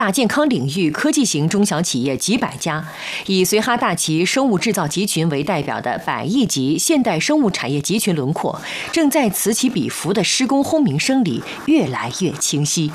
大健康领域科技型中小企业几百家，以绥哈大旗生物制造集群为代表的100亿级现代生物产业集群轮廓，正在此起彼伏的施工轰鸣声里越来越清晰。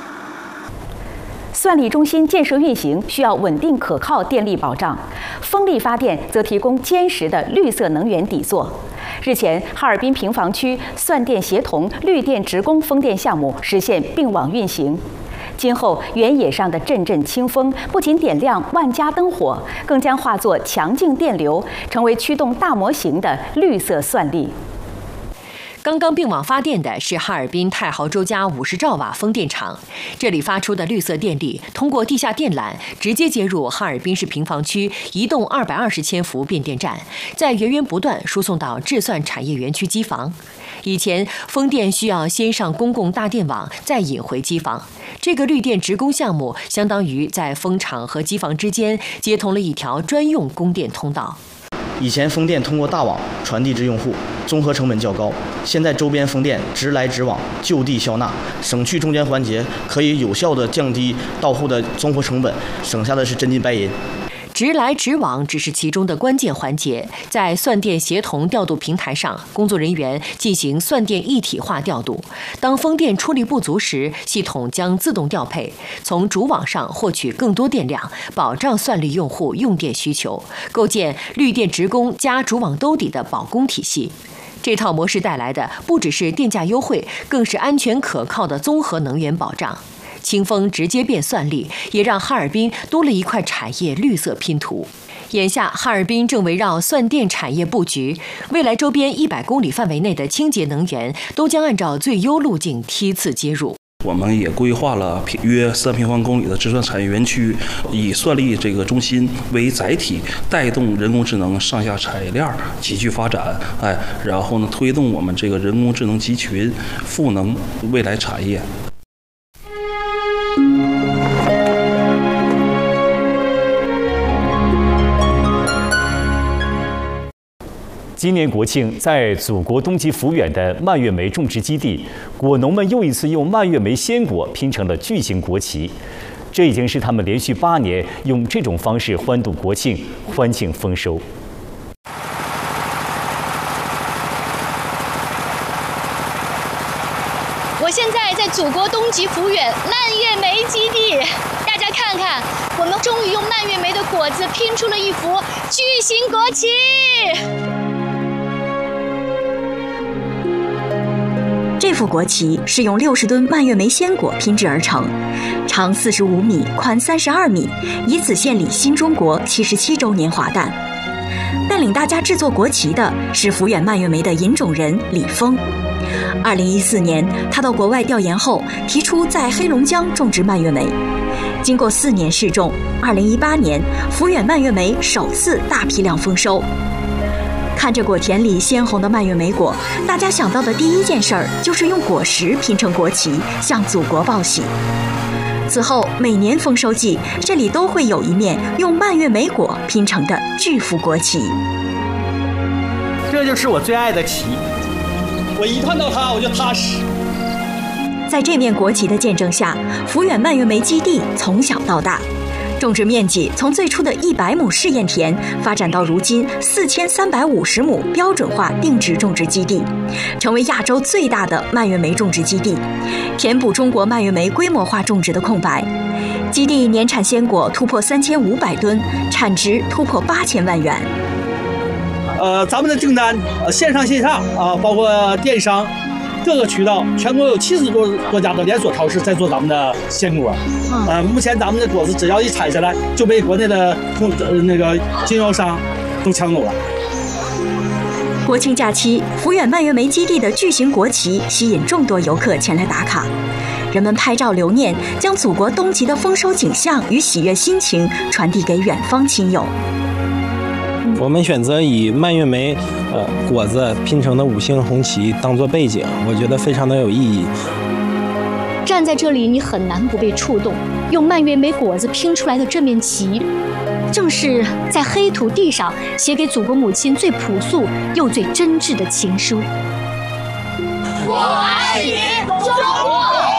算力中心建设运行需要稳定可靠电力保障，风力发电则提供坚实的绿色能源底座。日前，哈尔滨平房区算电协同绿电职工风电项目实现并网运行。今后，原野上的阵阵清风不仅点亮万家灯火，更将化作强劲电流，成为驱动大模型的绿色算力。 刚刚并网发电的是哈尔滨太豪洲家50兆瓦风电场，这里发出的绿色电力通过地下电缆直接接入哈尔滨市平房区移动220千伏变电站，再源源不断输送到制算产业园区机房。以前风电需要先上公共大电网，再引回机房。这个绿电职工项目相当于在风场和机房之间接通了一条专用供电通道。 以前风电通过大网传递至用户，综合成本较高。现在周边风电直来直往，就地消纳，省去中间环节，可以有效地降低到户的综合成本，省下的是真金白银。 直来直往只是其中的关键环节，在算电协同调度平台上，工作人员进行算电一体化调度。当风电出力不足时，系统将自动调配，从主网上获取更多电量，保障算力用户用电需求，构建绿电职工加主网兜底的保供体系。这套模式带来的不只是电价优惠，更是安全可靠的综合能源保障。清风直接变算力，也让哈尔滨多了一块产业绿色拼图。眼下，哈尔滨正围绕算电产业布局，未来周边100公里范围内的清洁能源都将按照最优路径梯次接入。 我们也规划了约3平方公里的制算产业园区，以算力这个中心为载体，带动人工智能上下产业链急剧发展。然后呢，推动我们这个人工智能集群赋能未来产业。 今年国庆，在祖国东极抚远的蔓越莓种植基地，果农们又一次用蔓越莓鲜果拼成了巨型国旗。这已经是他们连续8年用这种方式欢度国庆、欢庆丰收。 我现在在祖国东极抚远蔓越莓基地，大家看看，我们终于用蔓越莓的果子拼出了一幅巨型国旗。 这幅国旗是用60吨蔓越莓鲜果拼制而成，长45米，宽32米，以此献礼新中国77周年华诞。带领大家制作国旗的是抚远蔓越莓的引种人李峰。2014年，他到国外调研后，提出在黑龙江种植蔓越莓。经过4年试种，2018年，抚远蔓越莓首次大批量丰收。看着果田里鲜红的蔓越莓果，大家想到的第一件事儿就是用果实拼成国旗，向祖国报喜。此后，每年丰收季，这里都会有一面用蔓越莓果拼成的巨幅国旗。 这就是我最爱的旗，我一看到它我就踏实。 在这面国旗的见证下，抚远蔓越莓基地从小到大，种植面积从最初的100亩试验田发展到如今4350亩标准化定植种植基地，成为亚洲最大的蔓越莓种植基地，填补中国蔓越莓规模化种植的空白。基地年产鲜果突破3500吨，产值突破8000万元。 咱们的订单线上线下包括电商各个渠道，全国有70多家的连锁超市在做咱们的鲜果。目前咱们的果子只要一采下来，就被国内的那个经销商都抢走了。 国庆假期，抚远蔓越莓基地的巨型国旗吸引众多游客前来打卡，人们拍照留念，将祖国东极的丰收景象与喜悦心情传递给远方亲友。 我们选择以蔓越莓果子拼成的5星红旗当作背景，我觉得非常的有意义。 站在这里，你很难不被触动。用蔓越莓果子拼出来的这面旗，正是在黑土地上写给祖国母亲最朴素又最真挚的情书。 我爱你，中国！